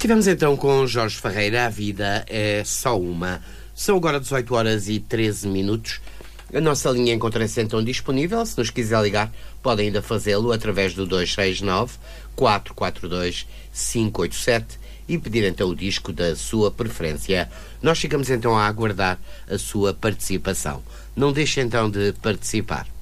Estivemos então com Jorge Ferreira. A vida é só uma. São agora 18 horas e 13 minutos. A nossa linha encontra-se então disponível. Se nos quiser ligar, pode ainda fazê-lo através do 269-442-587 e pedir então o disco da sua preferência. Nós ficamos então a aguardar a sua participação. Não deixe então de participar.